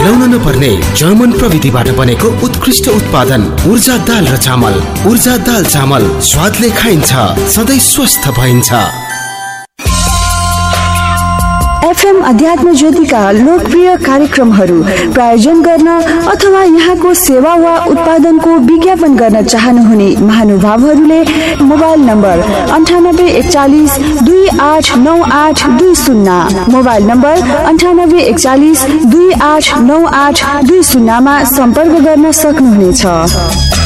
मिलाउन नपर्ने जर्मन प्रविधिबाट बनेको उत्कृष्ट उत्पादन ऊर्जा दाल र चामल। ऊर्जा दाल चामल स्वादले खाइन्छ, सधैँ स्वस्थ भइन्छ। एफएम अध्यात्म ज्योतिका लोकप्रिय कार्यक्रमहरू प्रायोजन गर्न अथवा यहाँको सेवा वा उत्पादनको विज्ञापन गर्न चाहनुहुने महानुभावहरूले मोबाइल नम्बर 9841 289820, मोबाइल नम्बर 9841 289820 मा सम्पर्क गर्न सक्नुहुनेछ।